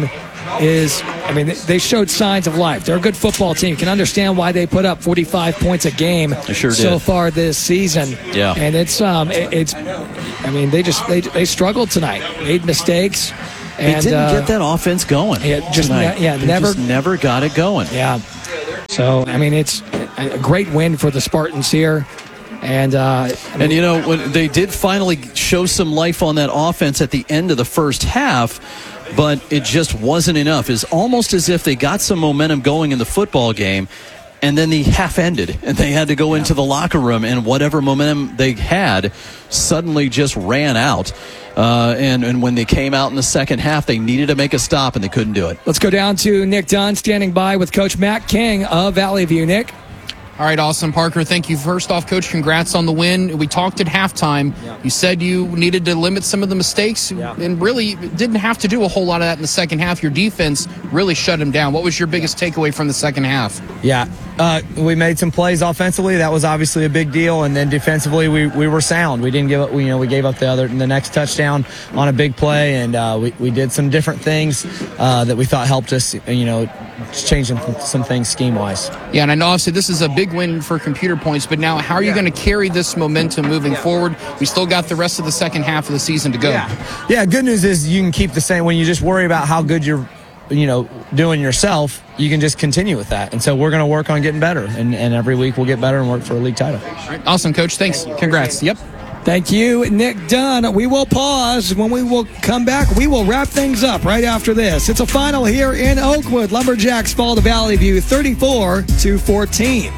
is, I mean, they showed signs of life. They're a good football team. You can understand why they put up forty-five points a game sure so did. far this season. Yeah. And it's, um, it, it's, I mean, they just, they, they struggled tonight, made mistakes. They And, didn't uh, get that offense going. Yeah, just tonight. ne- yeah, They never- just never got it going. Yeah. So, I mean, it's a great win for the Spartans here. And, uh, I mean, And, you know, when they did finally show some life on that offense at the end of the first half, but it just wasn't enough. It's almost as if they got some momentum going in the football game, and then the half ended, and they had to go into the locker room, and whatever momentum they had suddenly just ran out. Uh, and, and when they came out in the second half, they needed to make a stop, and they couldn't do it. let's go down to Nick Dunn standing by with Coach Matt King of Valley View. Nick? All right, Austin Parker, thank you. First off, Coach, congrats on the win. We talked at halftime. Yeah. You said you needed to limit some of the mistakes, yeah. and really didn't have to do a whole lot of that in the second half. Your defense really shut him down. What was your biggest takeaway from the second half? Yeah, uh, we made some plays offensively. That was obviously a big deal, and then defensively, we, we were sound. We didn't give up. We, you know, we gave up the other the next touchdown on a big play, and uh, we we did some different things uh, that we thought helped us. You know, changing some things scheme wise. Yeah, and I know obviously this is a big win for Computer Points, but now how are you going to carry this momentum moving yeah. forward? We still got the rest of the second half of the season to go. Yeah. yeah, good news is you can keep the same. When you just worry about how good you're, you know, doing yourself, you can just continue with that. And so we're going to work on getting better, and, and every week we'll get better and work for a league title. All right. Awesome, Coach. Thanks. Thank Congrats. Yep. Thank you, Nick Dunn. We will pause. When we will come back, we will wrap things up right after this. It's a final here in Oakwood. Lumberjacks fall to Valley View thirty-four to fourteen.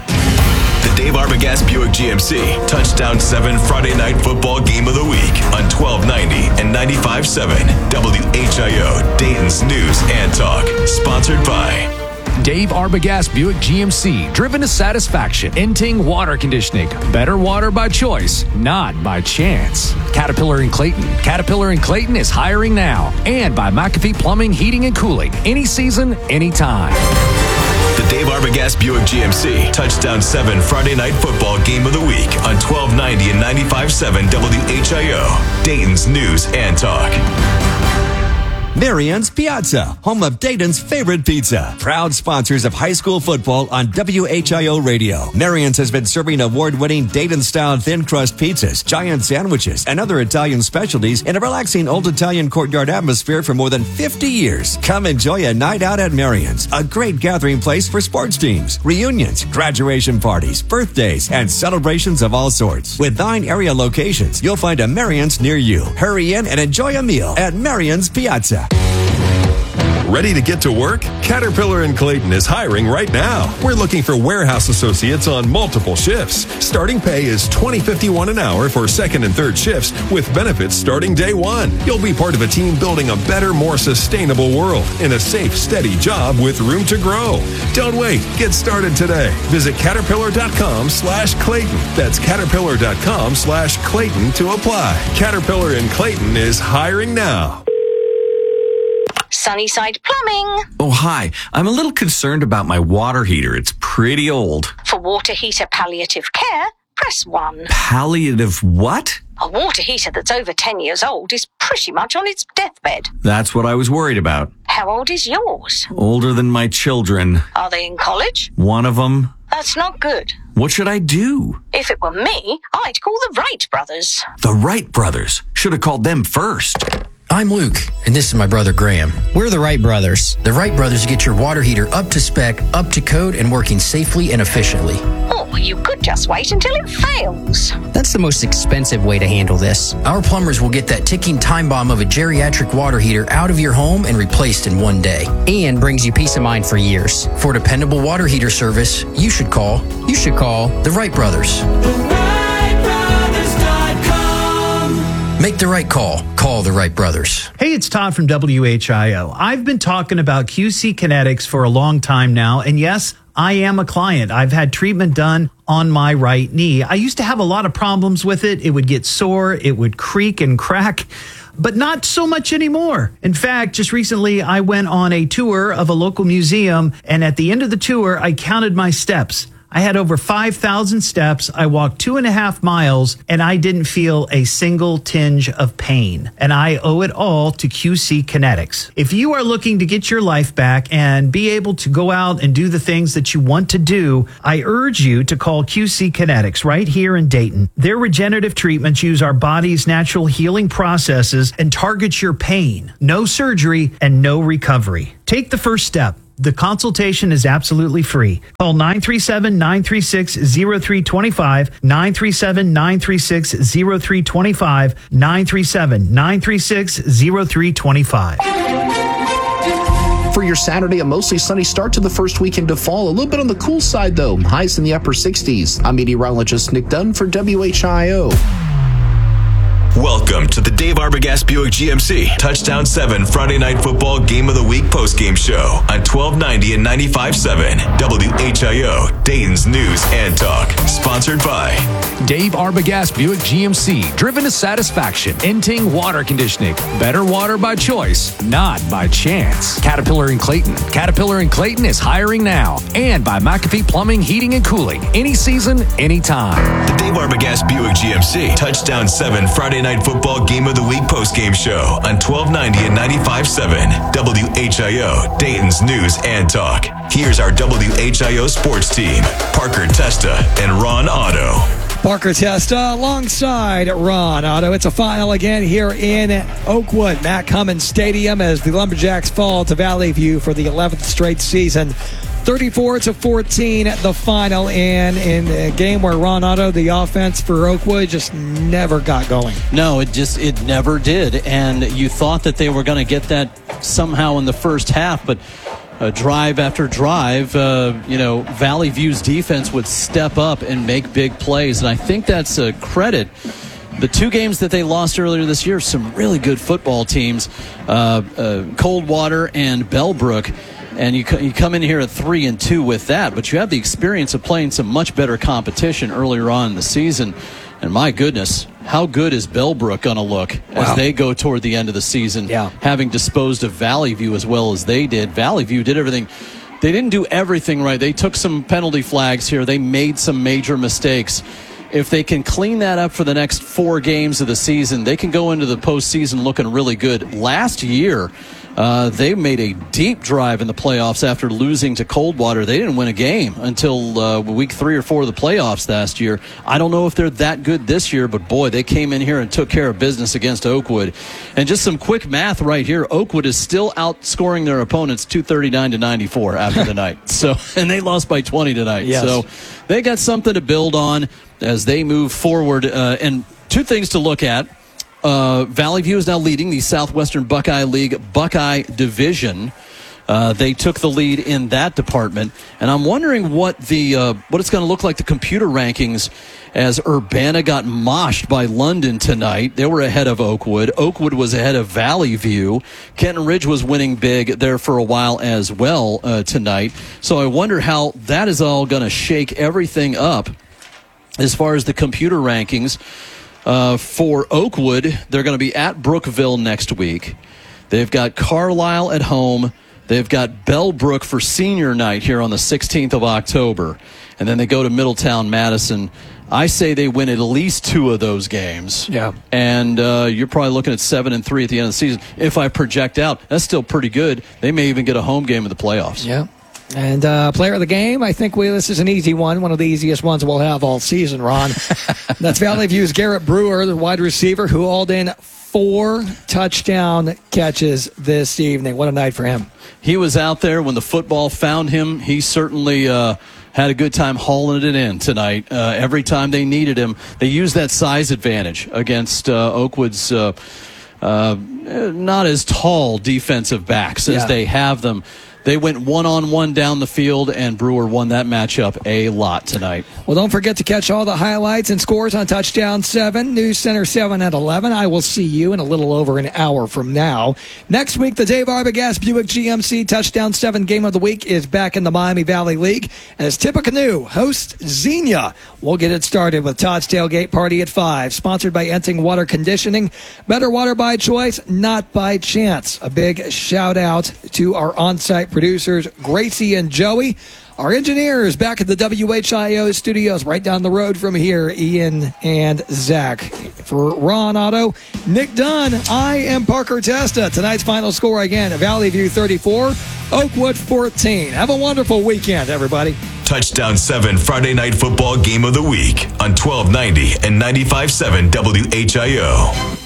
The Dave Arbogast Buick G M C Touchdown seven Friday Night Football Game of the Week on twelve ninety and ninety-five point seven W H I O, Dayton's News and Talk. Sponsored by Dave Arbogast Buick G M C, driven to satisfaction. Enting Water Conditioning, better water by choice, not by chance. Caterpillar in Clayton. Caterpillar in Clayton is hiring now. And by McAfee Plumbing, Heating, and Cooling. Any season, anytime. The Dave Arbogast Buick G M C Touchdown seven Friday Night Football Game of the Week on twelve ninety and ninety-five point seven W H I O, Dayton's News and Talk. Marian's Piazza, home of Dayton's favorite pizza. Proud sponsors of high school football on W H I O Radio. Marian's has been serving award-winning Dayton-style thin crust pizzas, giant sandwiches, and other Italian specialties in a relaxing old Italian courtyard atmosphere for more than fifty years. Come enjoy a night out at Marian's, a great gathering place for sports teams, reunions, graduation parties, birthdays, and celebrations of all sorts. With nine area locations, you'll find a Marian's near you. Hurry in and enjoy a meal at Marian's Piazza. Ready to get to work? Caterpillar in Clayton is hiring right now. We're looking for warehouse associates on multiple shifts. Starting pay is twenty fifty-one an hour for second and third shifts with benefits starting day one. You'll be part of a team building a better, more sustainable world in a safe, steady job with room to grow. Don't wait. Get started today. Visit caterpillar.com slash Clayton. That's caterpillar.com slash Clayton to apply. Caterpillar in Clayton is hiring now. Sunnyside Plumbing. Oh, hi. I'm a little concerned about my water heater. It's pretty old. For water heater palliative care, press one. Palliative what? A water heater that's over ten years old is pretty much on its deathbed. That's what I was worried about. How old is yours? Older than my children. Are they in college? One of them. That's not good. What should I do? If it were me, I'd call the Wright brothers. The Wright brothers? Should have called them first. I'm Luke, and this is my brother Graham. We're the Wright Brothers. The Wright Brothers get your water heater up to spec, up to code, and working safely and efficiently. Or you could just wait until it fails. That's the most expensive way to handle this. Our plumbers will get that ticking time bomb of a geriatric water heater out of your home and replaced in one day. And brings you peace of mind for years. For dependable water heater service, you should call, you should call the Wright Brothers. Make the right call. Call the Wright Brothers. Hey, it's Todd from W H I O. I've been talking about Q C Kinetics for a long time now, and yes, I am a client. I've had treatment done on my right knee. I used to have a lot of problems with it. It would get sore, it would creak and crack, but not so much anymore. In fact, just recently I went on a tour of a local museum, and at the end of the tour, I counted my steps. I had over five thousand steps. I walked two and a half miles, and I didn't feel a single tinge of pain. And I owe it all to Q C Kinetics. If you are looking to get your life back and be able to go out and do the things that you want to do, I urge you to call Q C Kinetics right here in Dayton. Their regenerative treatments use our body's natural healing processes and target your pain. No surgery and no recovery. Take the first step. The consultation is absolutely free. Call nine three seven, nine three six, zero three two five, nine three seven, nine three six, zero three two five, nine three seven, nine three six, zero three two five. For your Saturday, a mostly sunny start to the first weekend of fall. A little bit on the cool side, though. Highs in the upper sixties. I'm meteorologist Nick Dunn for W H I O. Welcome to the Dave Arbogast Buick G M C Touchdown seven Friday Night Football Game of the Week postgame show on twelve ninety and ninety-five point seven W H I O, Dayton's News and Talk. Sponsored by Dave Arbogast Buick G M C, driven to satisfaction. Enting Water Conditioning. Better water by choice, not by chance. Caterpillar and Clayton. Caterpillar and Clayton is hiring now. And by McAfee Plumbing, Heating, and Cooling. Any season, anytime. The Dave Arbogast Buick G M C Touchdown seven Friday Night Football Game of the Week postgame show on twelve ninety and ninety-five point seven W H I O, Dayton's News and Talk. Here's our W H I O sports team, Parker Testa and Ron Otto. Parker Testa alongside Ron Otto. It's a final again here in Oakwood, Mack Cummins Stadium, as the Lumberjacks fall to Valley View for the eleventh straight season. thirty-four to fourteen at the final, and in a game where Ron Otto, the offense for Oakwood, just never got going. No, it just it never did, and you thought that they were going to get that somehow in the first half, but uh, drive after drive, uh, you know, Valley View's defense would step up and make big plays, and I think that's a credit. The two games that they lost earlier this year, some really good football teams, uh, uh, Coldwater and Bellbrook. And you you come in here at three and two with that, but you have the experience of playing some much better competition earlier on in the season. And my goodness, how good is Bellbrook going to look wow. as they go toward the end of the season, yeah. having disposed of Valley View as well as they did. Valley View did everything. They didn't do everything right. They took some penalty flags here. They made some major mistakes. If they can clean that up for the next four games of the season, they can go into the postseason looking really good. Last year, Uh, they made a deep drive in the playoffs after losing to Coldwater. They didn't win a game until uh, week three or four of the playoffs last year. I don't know if they're that good this year, but boy, they came in here and took care of business against Oakwood. And just some quick math right here. Oakwood is still outscoring their opponents two thirty-nine to ninety-four after the night. So, and they lost by twenty tonight. Yes. So they got something to build on as they move forward. Uh, and two things to look at. Uh, Valley View is now leading the Southwestern Buckeye League Buckeye Division. Uh, they took the lead in that department, and I'm wondering what the uh, what it's going to look like, the computer rankings, as Urbana got moshed by London tonight. They were ahead of Oakwood. Oakwood was ahead of Valley View. Kenton Ridge was winning big there for a while as well uh, tonight. So I wonder how that is all going to shake everything up as far as the computer rankings. Uh, for Oakwood, they're going to be at Brookville next week. They've got Carlisle at home. They've got Bellbrook for senior night here on the sixteenth of October. And then they go to Middletown Madison. I say they win at least two of those games. Yeah. And uh, you're probably looking at seven and three at the end of the season. If I project out, that's still pretty good. They may even get a home game in the playoffs. Yeah. And uh, player of the game, I think we, this is an easy one, one of the easiest ones we'll have all season, Ron. That's Valley View's Garrett Brewer, the wide receiver, who hauled in four touchdown catches this evening. What a night for him. He was out there when the football found him. He certainly uh, had a good time hauling it in tonight. Uh, every time they needed him, they used that size advantage against uh, Oakwood's uh, uh, not as tall defensive backs as yeah. they have them. They went one-on-one down the field, and Brewer won that matchup a lot tonight. Well, don't forget to catch all the highlights and scores on Touchdown seven, News Center seven at eleven. I will see you in a little over an hour from now. Next week, the Dave Arbogast Buick G M C Touchdown seven Game of the Week is back in the Miami Valley League as Tippecanoe hosts Xenia. We'll get it started with Todd's Tailgate Party at five, sponsored by Enting Water Conditioning. Better water by choice, not by chance. A big shout-out to our on-site producers, Gracie and Joey. Our engineers back at the W H I O studios right down the road from here, Ian and Zach. For Ron Otto, Nick Dunn, I am Parker Testa. Tonight's final score again, Valley View thirty-four, Oakwood fourteen. Have a wonderful weekend, everybody. Touchdown seven Friday Night Football Game of the Week on twelve ninety and ninety-five point seven W H I O.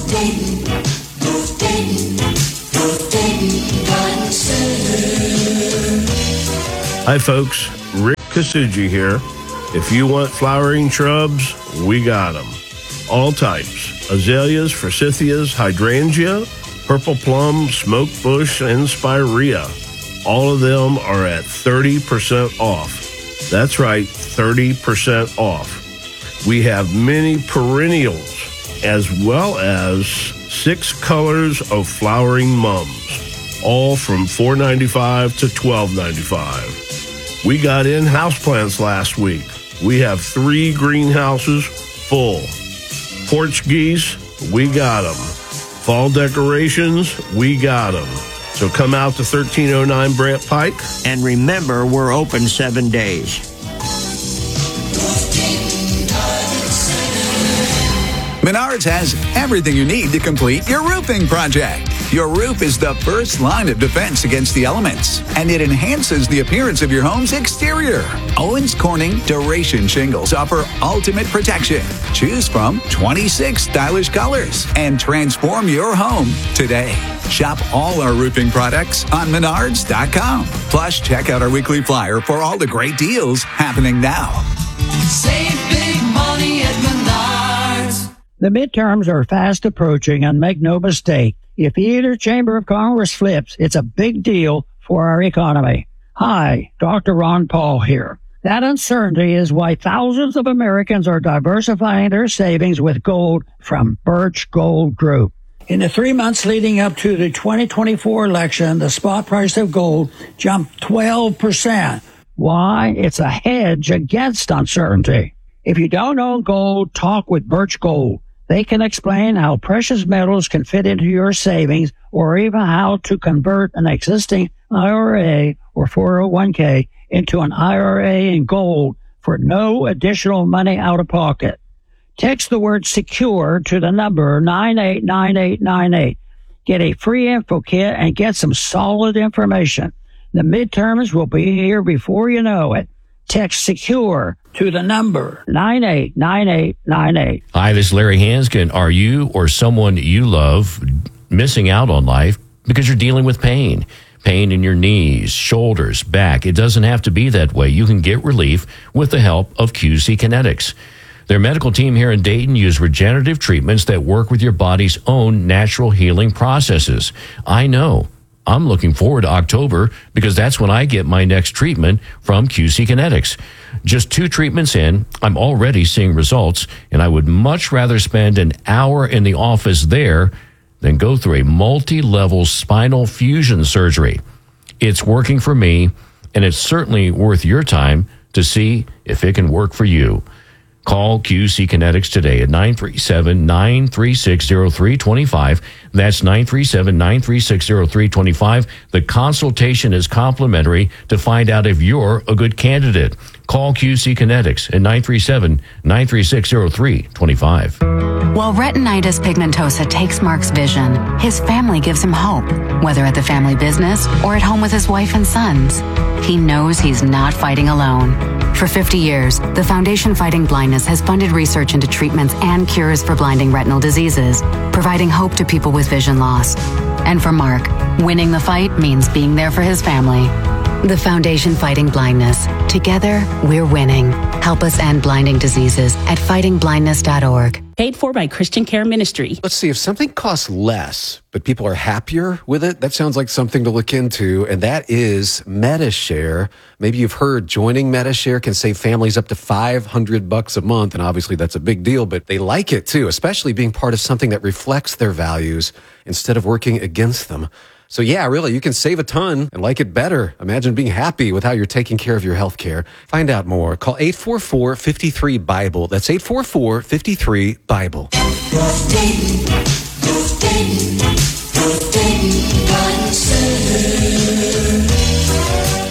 Hi folks, Rick Kasuji here. If you want flowering shrubs, we got them. All types. Azaleas, forsythias, hydrangea, purple plum, smoke bush, and spirea. All of them are at thirty percent off. That's right, thirty percent off. We have many perennials as well as six colors of flowering mums, all from four ninety-five to twelve ninety-five. We got in houseplants last week. We have three greenhouses full. Porch geese, we got them. Fall decorations, we got them. So come out to thirteen oh nine Brant Pike. And remember, we're open seven days. Menards has everything you need to complete your roofing project. Your roof is the first line of defense against the elements, and it enhances the appearance of your home's exterior. Owens Corning Duration Shingles offer ultimate protection. Choose from twenty-six stylish colors and transform your home today. Shop all our roofing products on menards dot com. Plus, check out our weekly flyer for all the great deals happening now. Save big money at Menards. The midterms are fast approaching, and make no mistake, if either chamber of Congress flips, it's a big deal for our economy. Hi, Doctor Ron Paul here. That uncertainty is why thousands of Americans are diversifying their savings with gold from Birch Gold Group. In the three months leading up to the twenty twenty-four election, the spot price of gold jumped twelve percent. Why? It's a hedge against uncertainty. If you don't own gold, talk with Birch Gold. They can explain how precious metals can fit into your savings, or even how to convert an existing I R A or four oh one k into an I R A in gold for no additional money out of pocket. Text the word SECURE to the number nine eight nine eight nine eight. Get a free info kit and get some solid information. The midterms will be here before you know it. Text SECURE to the number nine eight nine eight nine eight. Hi, this is Larry Hanskin. Are you or someone you love missing out on life because you're dealing with pain? Pain in your knees, shoulders, back. It doesn't have to be that way. You can get relief with the help of Q C Kinetics. Their medical team here in Dayton use regenerative treatments that work with your body's own natural healing processes. I know. I'm looking forward to October because that's when I get my next treatment from Q C Kinetics. Just two treatments in, I'm already seeing results, and I would much rather spend an hour in the office there than go through a multi-level spinal fusion surgery. It's working for me, and it's certainly worth your time to see if it can work for you. Call Q C Kinetics today at nine three seven, nine three six, zero three two five. That's nine three seven, nine three six, zero three two five. The consultation is complimentary to find out if you're a good candidate. Call Q C Kinetics at nine three seven, nine three six, zero three two five. While retinitis pigmentosa takes Mark's vision, his family gives him hope, whether at the family business or at home with his wife and sons. He knows he's not fighting alone. For fifty years, the Foundation Fighting Blindness has funded research into treatments and cures for blinding retinal diseases, providing hope to people with vision loss. And for Mark, winning the fight means being there for his family. The Foundation Fighting Blindness. Together, we're winning. Help us end blinding diseases at fighting blindness dot org. Paid for by Christian Care Ministry. Let's see, if something costs less, but people are happier with it, that sounds like something to look into, and that is MediShare. Maybe you've heard joining MediShare can save families up to five hundred bucks a month, and obviously that's a big deal, but they like it too, especially being part of something that reflects their values instead of working against them. So yeah, really, you can save a ton and like it better. Imagine being happy with how you're taking care of your health care. Find out more. Call eight four four, five three, BIBLE. That's eight four four, five three, BIBLE.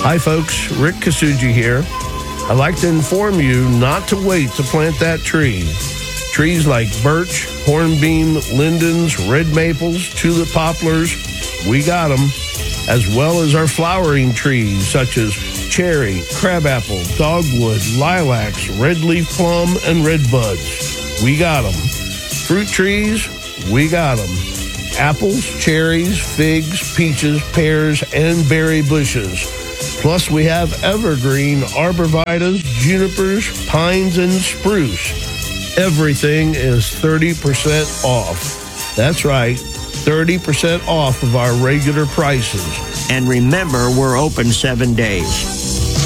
Hi, folks. Rick Kasuji here. I'd like to inform you not to wait to plant that tree. Trees like birch, hornbeam, lindens, red maples, tulip poplars, we got them, as well as our flowering trees such as cherry, crabapple, dogwood, lilacs, red leaf plum, and red buds. We got them. Fruit trees, we got them. Apples, cherries, figs, peaches, pears, and berry bushes. Plus, we have evergreen arborvitaes, junipers, pines, and spruce. Everything is thirty percent off. That's right, thirty percent off of our regular prices. And remember, we're open seven days.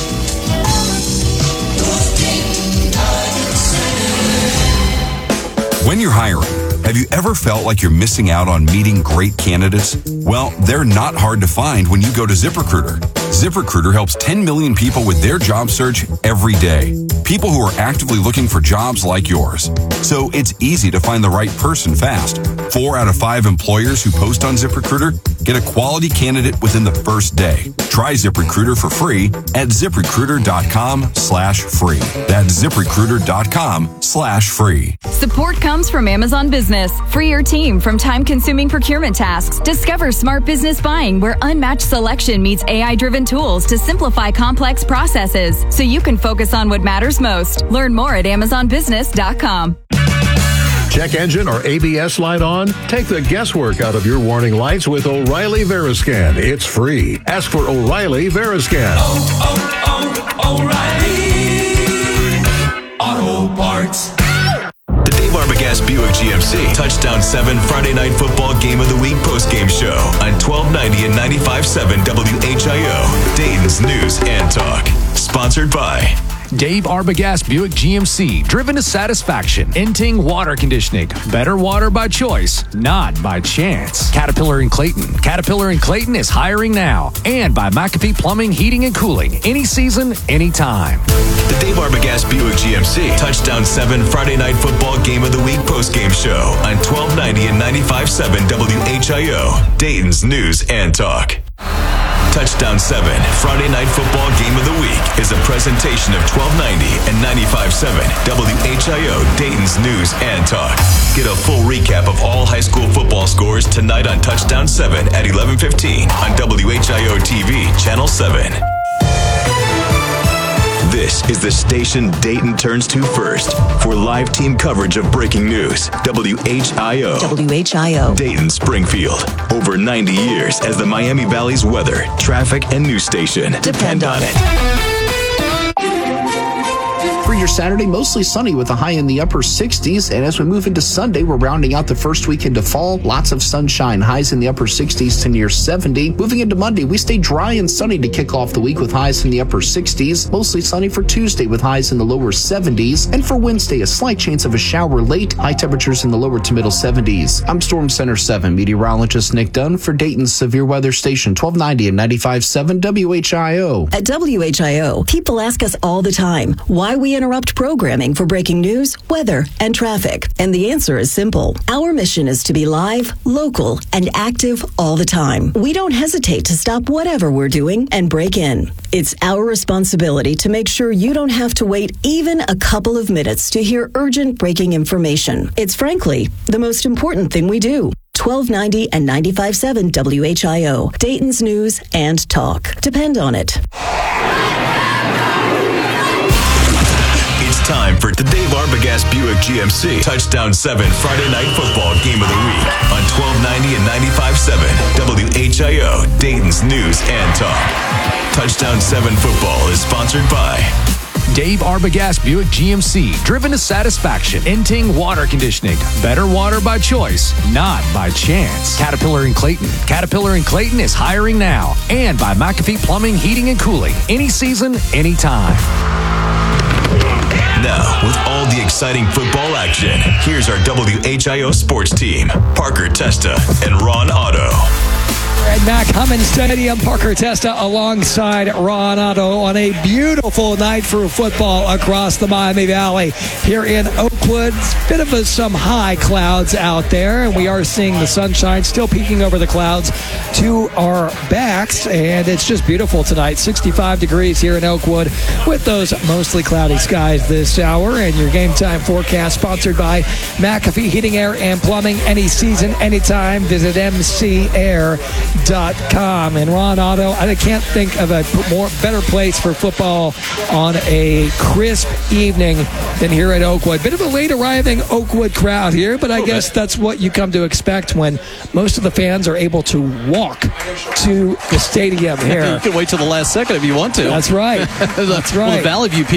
When you're hiring, have you ever felt like you're missing out on meeting great candidates? Well, they're not hard to find when you go to ZipRecruiter. ZipRecruiter helps ten million people with their job search every day. People who are actively looking for jobs like yours. So it's easy to find the right person fast. Four out of five employers who post on ZipRecruiter get a quality candidate within the first day. Try ZipRecruiter for free at ZipRecruiter.com slash free. That's ZipRecruiter.com slash free. Support comes from Amazon Business. Free your team from time-consuming procurement tasks. Discover smart business buying where unmatched selection meets A I-driven tools to simplify complex processes so you can focus on what matters most. Learn more at Amazon Business dot com. Check engine or A B S light on? Take the guesswork out of your warning lights with O'Reilly Veriscan. It's free. Ask for O'Reilly Veriscan. Oh, oh, oh, O'Reilly Auto Parts. The Dave Arbogast Buick G M C Touchdown seven Friday Night Football Game of the Week postgame show on twelve ninety and ninety-five point seven W H I O, Dayton's News and Talk. Sponsored by Dave Arbogast Buick G M C, driven to satisfaction. Inting Water Conditioning. Better water by choice, not by chance. Caterpillar and Clayton. Caterpillar and Clayton is hiring now. And by McAfee Plumbing, Heating, and Cooling. Any season, anytime. The Dave Arbogast Buick G M C Touchdown seven Friday Night Football Game of the Week postgame show on twelve ninety and ninety-five point seven W H I O, Dayton's News and Talk. Touchdown seven Friday Night Football Game of the Week is a presentation of twelve ninety and ninety-five point seven W H I O, Dayton's News and Talk. Get a full recap of all high school football scores tonight on Touchdown seven at eleven fifteen on W H I O T V, Channel seven. This is the station Dayton turns to first for live team coverage of breaking news. W H I O. W H I O. Dayton Springfield. Over ninety years as the Miami Valley's weather, traffic, and news station. Depend on it. For your Saturday, mostly sunny with a high in the upper sixties. And as we move into Sunday, we're rounding out the first weekend of fall. Lots of sunshine, highs in the upper sixties to near seventy. Moving into Monday, we stay dry and sunny to kick off the week with highs in the upper sixties. Mostly sunny for Tuesday with highs in the lower seventies. And for Wednesday, a slight chance of a shower late. High temperatures in the lower to middle seventies. I'm Storm Center seven meteorologist Nick Dunn for Dayton's Severe Weather Station twelve ninety and ninety-five point seven W H I O. At W H I O, people ask us all the time why we interrupt programming for breaking news, weather, and traffic. And the answer is simple. Our mission is to be live, local, and active all the time. We don't hesitate to stop whatever we're doing and break in. It's our responsibility to make sure you don't have to wait even a couple of minutes to hear urgent breaking information. It's frankly the most important thing we do. twelve ninety and ninety-five point seven W H I O, Dayton's News and Talk. Depend on it. It's time for the Dave Arbogast Buick G M C Touchdown seven Friday Night Football Game of the Week on twelve ninety and ninety-five point seven W H I O, Dayton's News and Talk. Touchdown seven Football is sponsored by Dave Arbogast Buick G M C, driven to satisfaction. Inting Water Conditioning. Better water by choice, not by chance. Caterpillar and Clayton. Caterpillar and Clayton is hiring now. And by McAfee Plumbing, Heating, and Cooling. Any season, anytime. Now, with all the exciting football action, here's our W H I O sports team, Parker Testa and Ron Otto. At Mac Hummon Stadium, Parker Testa alongside Ron Otto on a beautiful night for football across the Miami Valley here in Oakwood. Bit of a, some high clouds out there, and we are seeing the sunshine still peeking over the clouds to our backs, and it's just beautiful tonight. sixty-five degrees here in Oakwood with those mostly cloudy skies this hour, and your game time forecast sponsored by McAfee Heating, Air, and Plumbing. Any season, anytime. Visit m c air dot com. And Ron Otto, I can't think of a more better place for football on a crisp evening than here at Oakwood. Bit of a late arriving Oakwood crowd here, but I guess that's what you come to expect when most of the fans are able to walk to the stadium here. You can wait till the last second if you want to. That's right. That's right. Well, Valley View people